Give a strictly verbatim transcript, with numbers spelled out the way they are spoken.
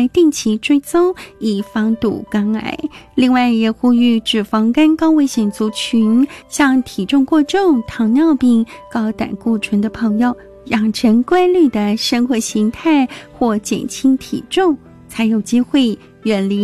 定期追踪，以防堵肝癌。另外也呼吁脂肪肝高危险族群，像体重过重、糖尿病、高胆固醇的朋友，养成规律的生活形态或减轻体重，才有机会远离